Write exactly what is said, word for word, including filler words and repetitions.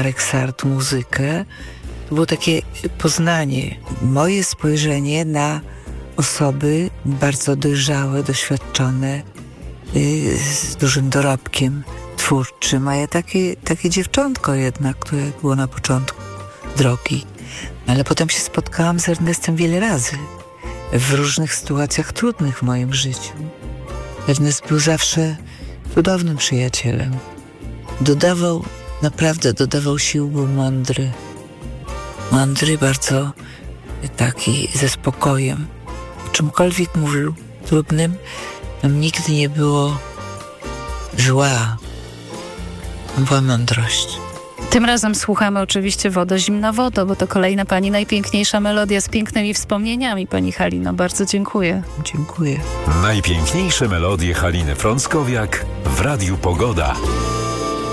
Marek Sart muzykę, to było takie poznanie, moje spojrzenie na osoby bardzo dojrzałe, doświadczone, yy, z dużym dorobkiem twórczym, a ja takie, takie dziewczątko jednak, które było na początku drogi. Ale potem się spotkałam z Ernestem wiele razy, w różnych sytuacjach trudnych w moim życiu. Ernest był zawsze cudownym przyjacielem. Dodawał, naprawdę dodawał sił, był mądry. Mądry, bardzo taki ze spokojem. O czymkolwiek mówił trudnym, tam nigdy nie było zła. Była mądrość. Tym razem słuchamy oczywiście Wodo, zimna wodo, bo to kolejna pani najpiękniejsza melodia z pięknymi wspomnieniami, pani Halino. Bardzo dziękuję. Dziękuję. Najpiękniejsze melodie Haliny Frąckowiak w Radiu Pogoda.